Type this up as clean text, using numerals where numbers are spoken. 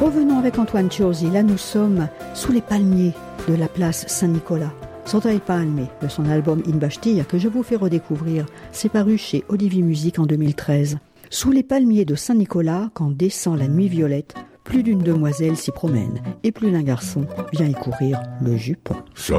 Revenons avec Antoine Ciozzi. Là, nous sommes sous les palmiers de la place Saint-Nicolas. Sotto i palmi, de son album In Bastia, que je vous fais redécouvrir. C'est paru chez Olivier Musique en 2013. Sous les palmiers de Saint-Nicolas, quand descend la nuit violette, plus d'une demoiselle s'y promène, et plus d'un garçon vient y courir le jupon.